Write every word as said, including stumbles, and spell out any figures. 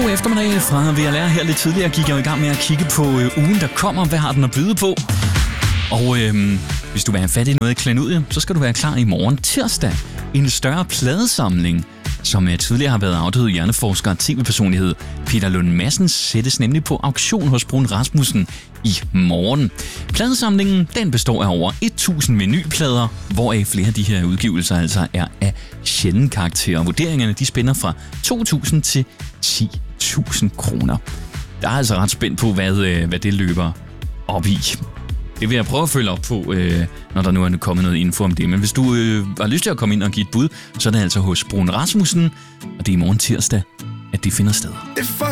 God eftermiddag fra V L R. Her lidt tidligere gik jeg i gang med at kigge på øh, ugen, der kommer. Hvad har den at byde på? Og øh, hvis du vil have fat i noget i klenudie, så skal du være klar i morgen tirsdag. En større pladesamling, som tidligere har været afdøde hjerneforsker og tv-personlighed Peter Lund Madsen, sættes nemlig på auktion hos Bruun Rasmussen i morgen. Pladesamlingen den består af over tusind vinylplader, hvoraf flere af de her udgivelser altså er af sjælden karakter. Vurderingerne de spænder fra to tusind til ti tusind kroner. Der er altså ret spændt på, hvad, hvad det løber op i. Det vil jeg prøve at følge op på, øh, når der nu er kommet noget info om det. Men hvis du øh, har lyst til at komme ind og give et bud, så er det altså hos Bruun Rasmussen, og det er i morgen tirsdag, at det finder sted.